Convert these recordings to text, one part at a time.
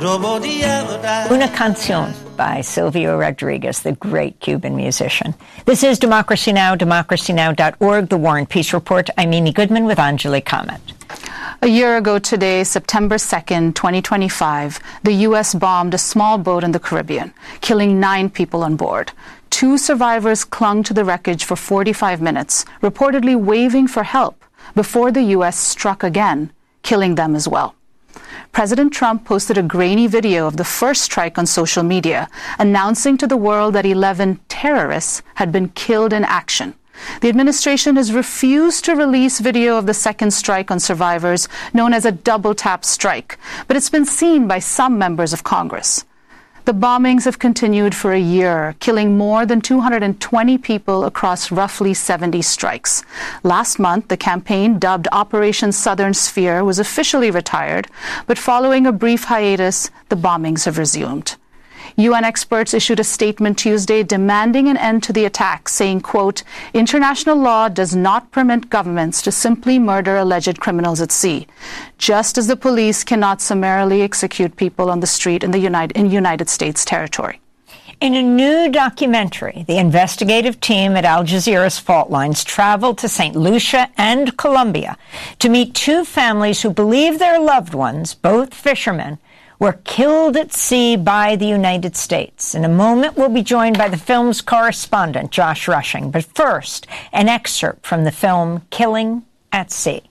Una Canción by Silvio Rodriguez, the great Cuban musician. This is Democracy Now!, democracynow.org, The War and Peace Report. I'm Amy Goodman with Anjali Kamat. A year ago today, September 2nd, 2025, the U.S. bombed a small boat in the Caribbean, killing 9 people on board. 2 survivors clung to the wreckage for 45 minutes, reportedly waving for help, before the U.S. struck again, killing them as well. President Trump posted a grainy video of the first strike on social media, announcing to the world that 11 terrorists had been killed in action. The administration has refused to release video of the second strike on survivors, known as a double-tap strike, but it's been seen by some members of Congress. The bombings have continued for a year, killing more than 220 people across roughly 70 strikes. Last month, the campaign, dubbed Operation Southern Sphere, was officially retired, but following a brief hiatus, the bombings have resumed. UN experts issued a statement Tuesday demanding an end to the attacks, saying, quote, "International law does not permit governments to simply murder alleged criminals at sea, just as the police cannot summarily execute people on the street in United States territory." In a new documentary, the investigative team at Al Jazeera's Fault Lines traveled to St. Lucia and Colombia to meet 2 families who believe their loved ones, both fishermen, were killed at sea by the United States. In a moment, we'll be joined by the film's correspondent, Josh Rushing. But first, an excerpt from the film Killing at Sea.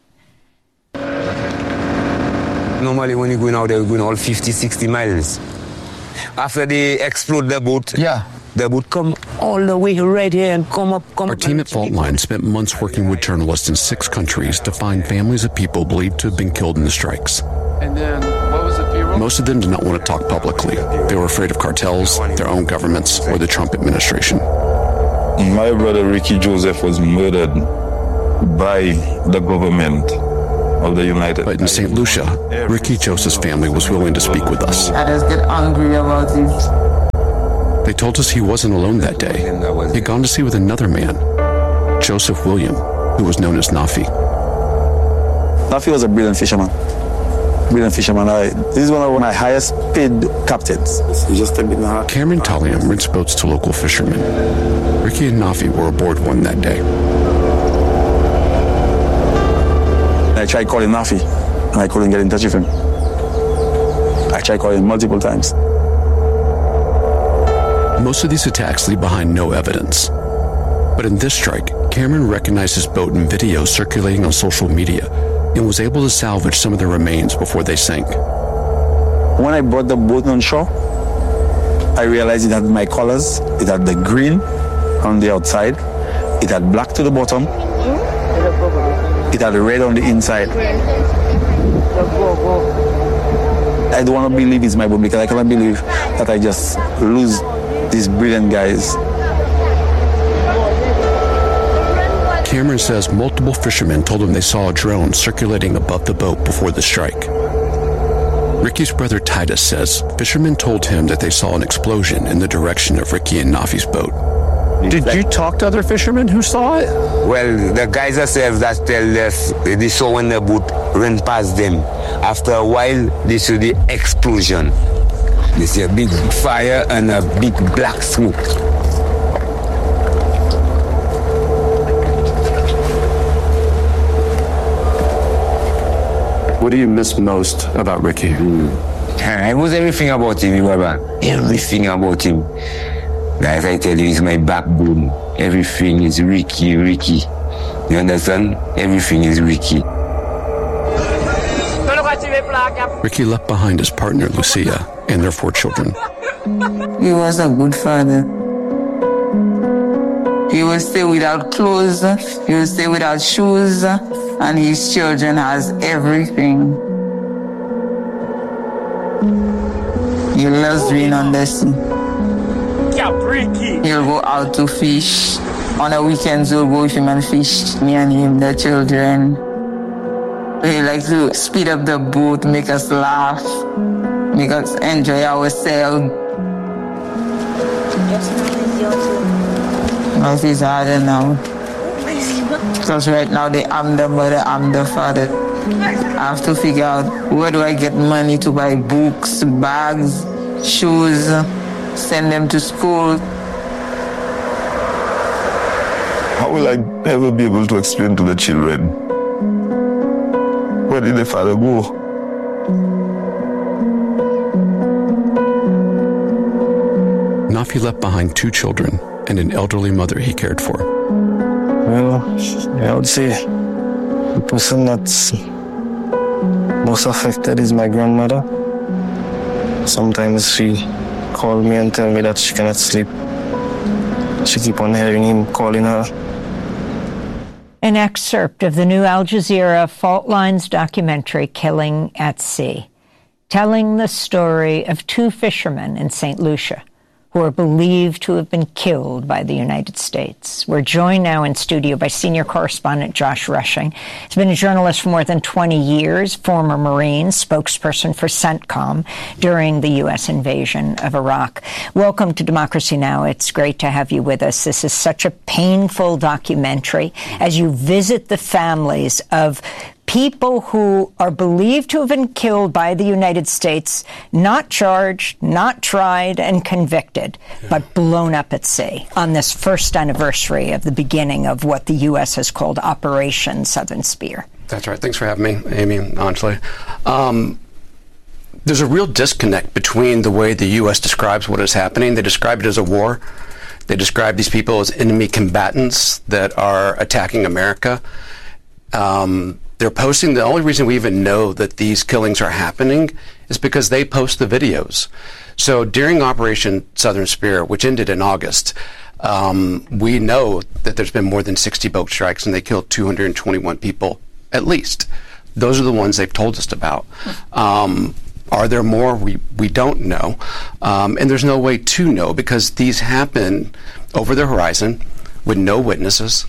Normally, when you're going out there, you're going all 50, 60 miles. After they explode the boat, the boat come all the way right here and come up. Our team at Fault Line spent months working with journalists in 6 countries to find families of people believed to have been killed in the strikes. And then, what was the funeral? Most of them did not want to talk publicly. They were afraid of cartels, their own governments, or the Trump administration. My brother Ricky Joseph was murdered by the government of the United States. But in St. Lucia, Ricky Joseph's family was willing to speak with us. I just get angry about it. They told us he wasn't alone that day. He'd gone to sea with another man, Joseph William, who was known as Nafi. Nafi was a brilliant fisherman. This is one of my highest paid captains. Cameron Taliam rents boats to local fishermen. Ricky and Nafi were aboard one that day. I tried calling Nafi, and I couldn't get in touch with him. I tried calling him multiple times. Most of these attacks leave behind no evidence. But in this strike, Cameron recognized his boat in videos circulating on social media and was able to salvage some of the remains before they sank. When I brought the boat on shore, I realized it had my colors. It had the green on the outside. It had black to the bottom. It had red on the inside. I don't want to believe it's my boat because I cannot believe that I just lose these brilliant guys. Cameron says multiple fishermen told him they saw a drone circulating above the boat before the strike. Ricky's brother Titus says fishermen told him that they saw an explosion in the direction of Ricky and Nafi's boat. Did you talk to other fishermen who saw it? Well, the guys themselves that tell us they saw when the boat ran past them. After a while, they saw the explosion. They see a big fire and a big black smoke. What do you miss most about Ricky? I was everything about him, Baba. Everything about him. Like I tell you, he's my backbone. Everything is Ricky. You understand? Everything is Ricky. Ricky left behind his partner, Lucia, and their 4 children. He was a good father. He would stay without clothes, he would stay without shoes, and his children has everything. He loves being on the sea. He'll go out to fish. On the weekends, we'll go with him and fish, me and him, the children. He likes to speed up the boat, make us laugh, make us enjoy ourselves. Life is harder now. Because right now I'm the mother, I'm the father. I have to figure out where do I get money to buy books, bags, shoes, send them to school. How will I ever be able to explain to the children? Where did the father go? Nafi left behind 2 children and an elderly mother he cared for. Well, I would say the person that's most affected is my grandmother. Sometimes she called me and tell me that she cannot sleep. She keep on hearing him calling her. An excerpt of the new Al Jazeera Fault Lines documentary, Killing at Sea, telling the story of 2 fishermen in St. Lucia who are believed to have been killed by the United States. We're joined now in studio by senior correspondent Josh Rushing. He's been a journalist for more than 20 years, former Marine, spokesperson for CENTCOM during the U.S. invasion of Iraq. Welcome to Democracy Now! It's great to have you with us. This is such a painful documentary as you visit the families of people who are believed to have been killed by the United States, not charged, not tried, and convicted, but blown up at sea on this first anniversary of the beginning of what the U.S. has called Operation Southern Spear. That's right. Thanks for having me, Amy and Anjali. There's a real disconnect between the way the U.S. describes what is happening. They describe it as a war. They describe these people as enemy combatants that are attacking America. They're posting, the only reason we even know that these killings are happening is because they post the videos. So during Operation Southern Spear, which ended in August, we know that there's been more than 60 boat strikes and they killed 221 people, at least. Those are the ones they've told us about. Are there more? We don't know. And there's no way to know because these happen over the horizon with no witnesses,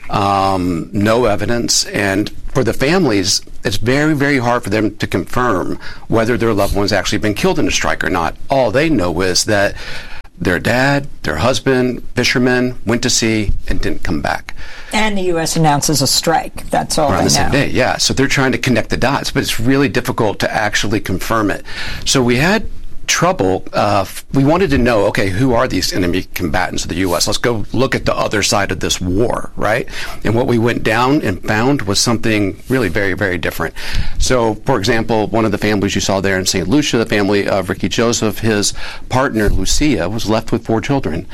no evidence, and for the families, it's very, very hard for them to confirm whether their loved one's actually been killed in a strike or not. All they know is that their dad, their husband, fishermen, went to sea and didn't come back. And the U.S. announces a strike. That's all they know. On the same day, yeah. So they're trying to connect the dots, but it's really difficult to actually confirm it. So we had trouble. We wanted to know, okay, who are these enemy combatants of the U.S.? Let's go look at the other side of this war, right? And what we went down and found was something really very, very different. So, for example, one of the families you saw there in St. Lucia, the family of Ricky Joseph, his partner, Lucia, was left with 4 children.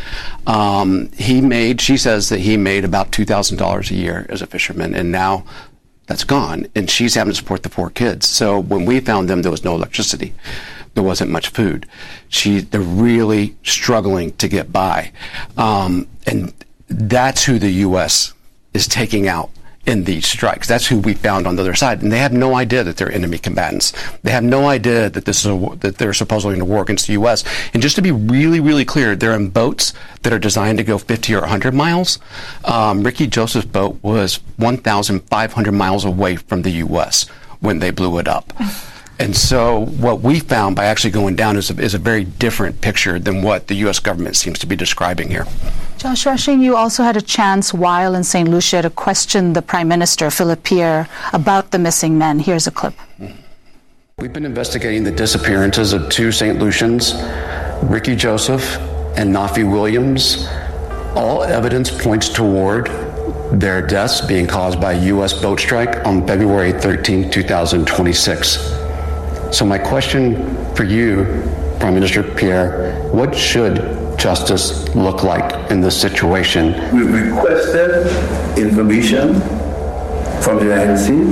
She says that he made about $2,000 a year as a fisherman, and now that's gone, and she's having to support the 4 kids. So when we found them, there was no electricity. There wasn't much food. They're really struggling to get by. And that's who the U.S. is taking out in these strikes. That's who we found on the other side. And they have no idea that they're enemy combatants. They have no idea that that they're supposedly in a war against the U.S. And just to be really, really clear, they're in boats that are designed to go 50 or 100 miles. Ricky Joseph's boat was 1,500 miles away from the U.S. when they blew it up. And so what we found by actually going down is a very different picture than what the U.S. government seems to be describing here. Josh Rushing, you also had a chance while in St. Lucia to question the Prime Minister, Philip Pierre, about the missing men. Here's a clip. We've been investigating the disappearances of 2 St. Lucians, Ricky Joseph and Nafi Williams. All evidence points toward their deaths being caused by a U.S. boat strike on February 13, 2026. So my question for you, Prime Minister Pierre, what should justice look like in this situation? We requested information from the United States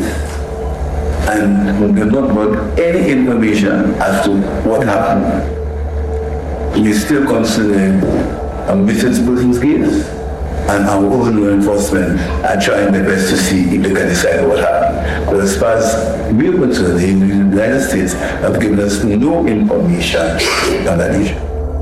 and we did not got any information as to what happened. We still consider a missing persons case, and our own law enforcement are trying their best to see if they can decide what happened. But as far as we're concerned, the United States have given us no information on that issue.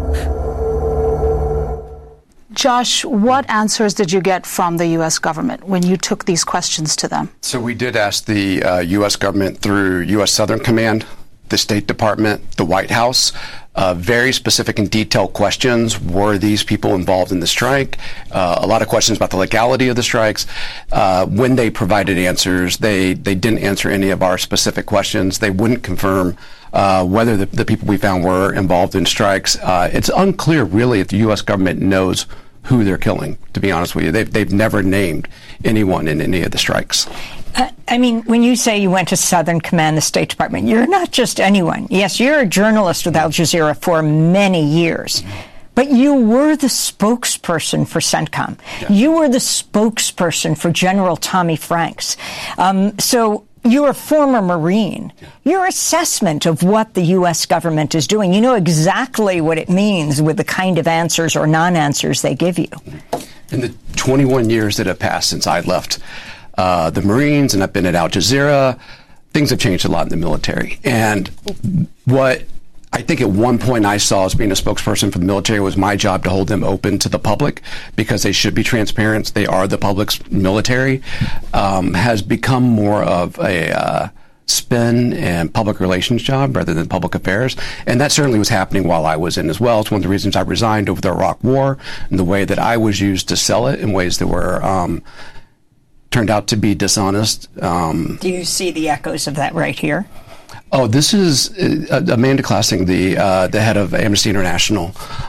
Josh, what answers did you get from the U.S. government when you took these questions to them? So we did ask the U.S. government through U.S. Southern Command the State Department, the White House. Very specific and detailed questions. Were these people involved in the strike? A lot of questions about the legality of the strikes. When they provided answers, they didn't answer any of our specific questions. They wouldn't confirm whether the people we found were involved in strikes. It's unclear, really, if the U.S. government knows who they're killing, to be honest with you. They've never named anyone in any of the strikes. I mean, when you say you went to Southern Command, the State Department, you're not just anyone. Yes, you're a journalist with Al Jazeera for many years, but you were the spokesperson for CENTCOM. Yeah. You were the spokesperson for General Tommy Franks. So you're a former Marine. Yeah. Your assessment of what the U.S. government is doing, you know exactly what it means with the kind of answers or non-answers they give you. In the 21 years that have passed since I left the Marines, and I've been at Al Jazeera, things have changed a lot in the military. And what I think at one point I saw as being a spokesperson for the military was my job to hold them open to the public because they should be transparent. They are the public's military, has become more of a spin and public relations job rather than public affairs. And that certainly was happening while I was in as well. It's one of the reasons I resigned over the Iraq War and the way that I was used to sell it in ways that were turned out to be dishonest. Do you see the echoes of that right here? Oh, this is Amanda Classing, the head of Amnesty International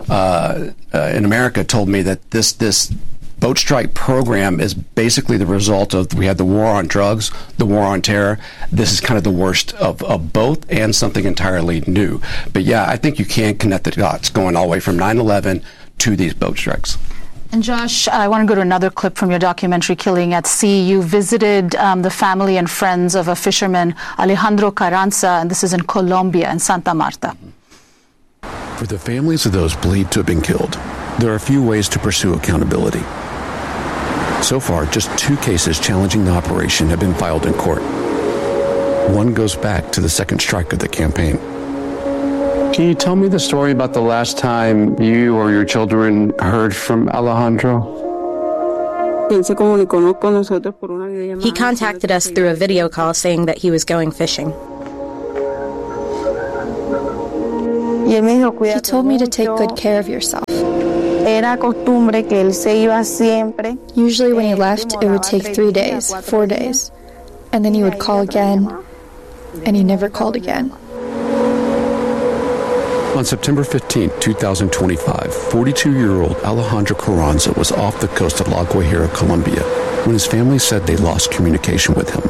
in America, told me that this boat strike program is basically the result of, we had the war on drugs, the war on terror. This is kind of the worst of both and something entirely new. But yeah, I think you can connect the dots going all the way from 9/11 to these boat strikes. And Josh, I want to go to another clip from your documentary, Killing at Sea. You visited the family and friends of a fisherman, Alejandro Carranza, and this is in Colombia, in Santa Marta. For the families of those believed to have been killed, there are a few ways to pursue accountability. So far, just 2 cases challenging the operation have been filed in court. One goes back to the second strike of the campaign. Can you tell me the story about the last time you or your children heard from Alejandro? He contacted us through a video call saying that he was going fishing. He told me to take good care of yourself. Usually when he left, it would take 3 days, 4 days. And then he would call again, and he never called again. On September 15, 2025, 42-year-old Alejandro Carranza was off the coast of La Guajira, Colombia, when his family said they lost communication with him.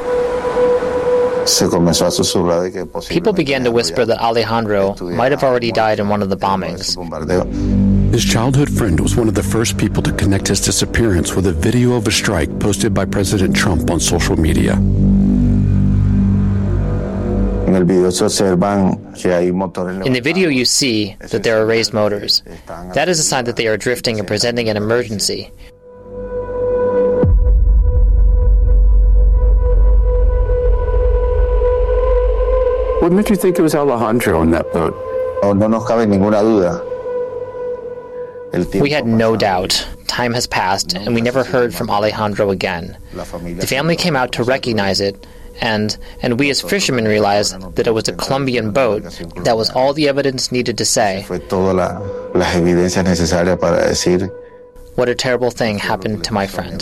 People began to whisper that Alejandro might have already died in one of the bombings. His childhood friend was one of the first people to connect his disappearance with a video of a strike posted by President Trump on social media. In the video you see that there are raised motors. That is a sign that they are drifting and presenting an emergency. What made you think it was Alejandro on that boat? We had no doubt. Time has passed, and we never heard from Alejandro again. The family came out to recognize it, and we as fishermen realized that it was a Colombian boat. That was all the evidence needed to say. What a terrible thing happened to my friend.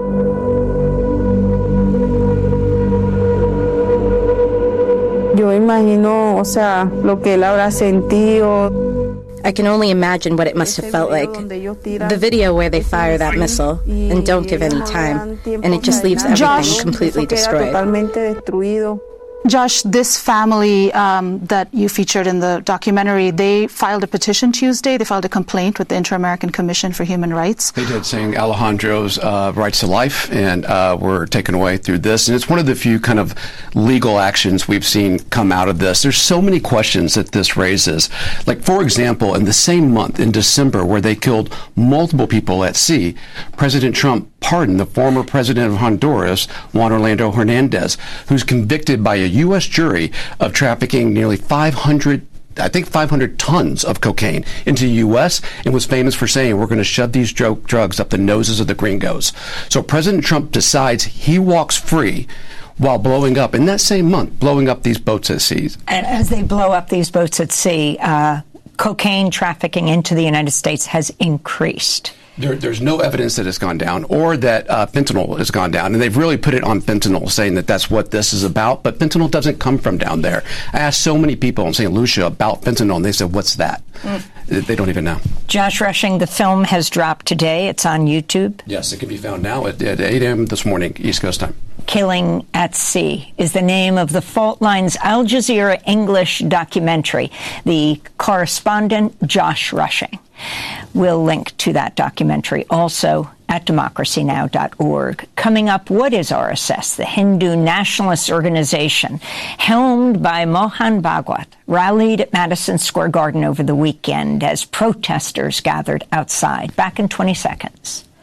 I can only imagine what it must have felt like. The video where they fire that missile and don't give any time, and it just leaves everything completely destroyed. Josh, this family that you featured in the documentary, they filed a petition Tuesday. They filed a complaint with the Inter-American Commission for Human Rights. They did, saying Alejandro's rights to life and were taken away through this. And it's one of the few kind of legal actions we've seen come out of this. There's so many questions that this raises. Like, for example, in the same month, in December, where they killed multiple people at sea, President Trump pardoned the former president of Honduras, Juan Orlando Hernandez, who's convicted by a U.S. jury of trafficking nearly 500 tons of cocaine into the U.S. and was famous for saying, we're going to shove these drugs up the noses of the gringos. So President Trump decides he walks free while blowing up, in that same month, blowing up these boats at sea. And as they blow up these boats at sea, cocaine trafficking into the United States has increased. There's no evidence that it's gone down or that fentanyl has gone down. And they've really put it on fentanyl, saying that that's what this is about. But fentanyl doesn't come from down there. I asked so many people in St. Lucia about fentanyl, and they said, what's that? They don't even know. Josh Rushing, the film has dropped today. It's on YouTube. Yes, it can be found now at 8 a.m. this morning, East Coast time. Killing at Sea is the name of the Fault Lines Al Jazeera English documentary. The correspondent, Josh Rushing. We'll link to that documentary also at democracynow.org. Coming up, what is RSS, the Hindu nationalist organization helmed by Mohan Bhagwat, rallied at Madison Square Garden over the weekend as protesters gathered outside. Back in 20 seconds.